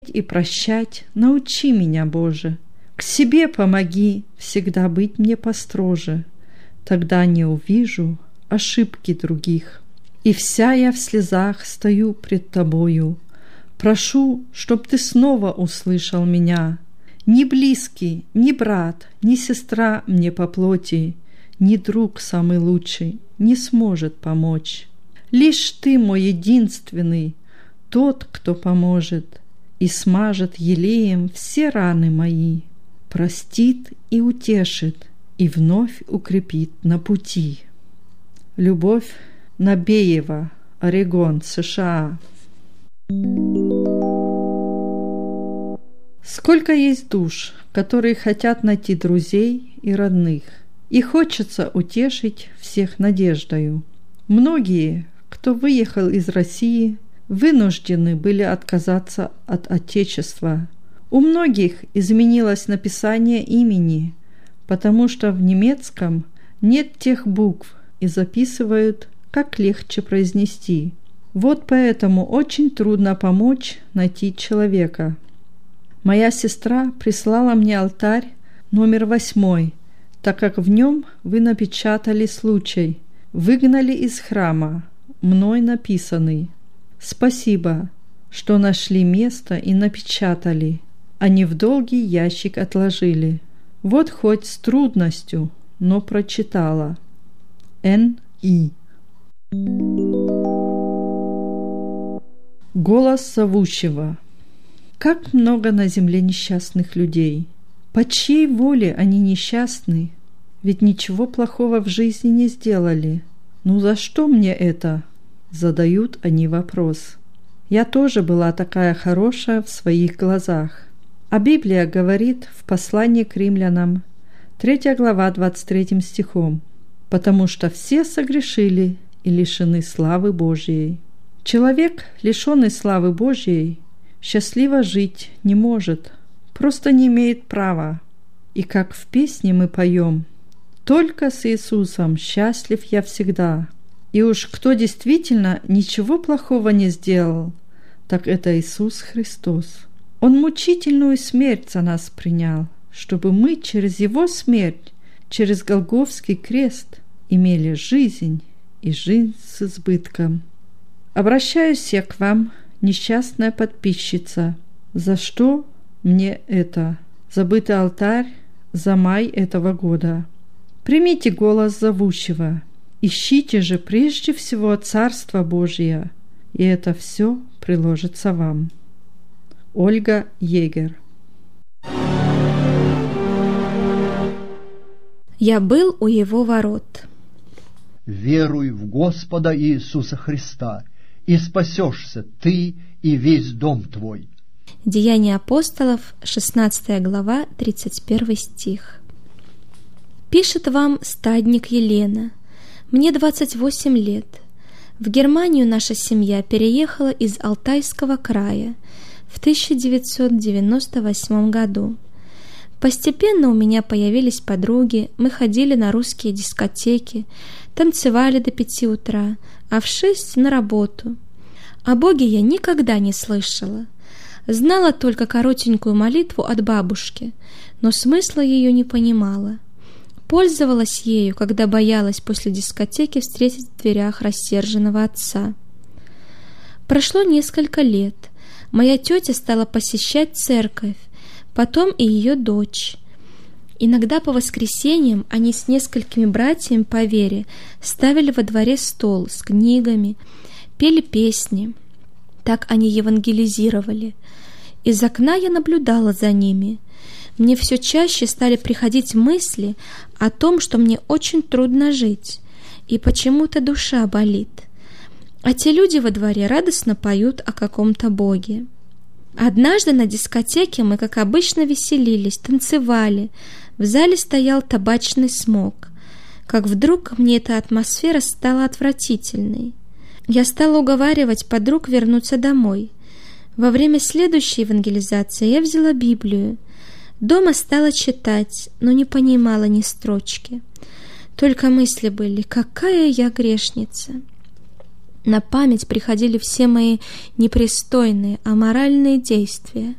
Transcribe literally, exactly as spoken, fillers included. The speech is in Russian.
и прощать научи меня, Боже. К себе помоги всегда быть мне построже, тогда не увижу ошибки других. И вся я в слезах стою пред Тобою, прошу, чтоб Ты снова услышал меня. Ни близкий, ни брат, ни сестра мне по плоти, ни друг самый лучший не сможет помочь. Лишь Ты мой единственный, тот, кто поможет и смажет елеем все раны мои, простит и утешит, и вновь укрепит на пути. Любовь Набеева, Орегон, США. Сколько есть душ, которые хотят найти друзей и родных, и хочется утешить всех надеждою. Многие, кто выехал из России, вынуждены были отказаться от Отечества. У многих изменилось написание имени, потому что в немецком нет тех букв и записывают, как легче произнести. Вот поэтому очень трудно помочь найти человека. Моя сестра прислала мне алтарь номер восьмой, так как в нем вы напечатали случай «Выгнали из храма», мной написанный. Спасибо, что нашли место и напечатали, а не в долгий ящик отложили. Вот хоть с трудностью, но прочитала. Н. И. Голос зовущего. Как много на земле несчастных людей. По чьей воле они несчастны? Ведь ничего плохого в жизни не сделали. Ну за что мне это? Задают они вопрос. Я тоже была такая хорошая в своих глазах. А Библия говорит в послании к римлянам, третья глава, двадцать третьим стихом, «Потому что все согрешили и лишены славы Божией». Человек, лишенный славы Божией, счастливо жить не может, просто не имеет права. И как в песне мы поем: «Только с Иисусом счастлив я всегда». И уж кто действительно ничего плохого не сделал, так это Иисус Христос. Он мучительную смерть за нас принял, чтобы мы через Его смерть, через Голгофский крест имели жизнь и жизнь с избытком. Обращаюсь я к вам, несчастная подписчица. За что мне это? Забытый алтарь за май этого года. Примите голос зовущего. Ищите же прежде всего Царство Божие, и это все приложится вам. Ольга Егер. Я был у его ворот. Веруй в Господа Иисуса Христа, и спасешься ты и весь дом твой. Деяния апостолов, шестнадцатая глава, тридцать первый стих. Пишет вам стадник Елена. Мне двадцать восемь лет. В Германию наша семья переехала из Алтайского края в тысяча девятьсот девяносто восьмом году. Постепенно у меня появились подруги, мы ходили на русские дискотеки, танцевали до пяти утра, а в шесть на работу. О Боге я никогда не слышала. Знала только коротенькую молитву от бабушки, но смысла ее не понимала. Пользовалась ею, когда боялась после дискотеки встретить в дверях рассерженного отца. Прошло несколько лет. Моя тетя стала посещать церковь, потом и ее дочь. Иногда по воскресеньям они с несколькими братьями по вере ставили во дворе стол с книгами, пели песни. Так они евангелизировали. Из окна я наблюдала за ними. Мне все чаще стали приходить мысли о том, что мне очень трудно жить, и почему-то душа болит. А те люди во дворе радостно поют о каком-то Боге. Однажды на дискотеке мы, как обычно, веселились, танцевали. В зале стоял табачный смог. Как вдруг мне эта атмосфера стала отвратительной. Я стала уговаривать подруг вернуться домой. Во время следующей евангелизации я взяла Библию. Дома стала читать, но не понимала ни строчки. Только мысли были: какая я грешница. На память приходили все мои непристойные, аморальные действия.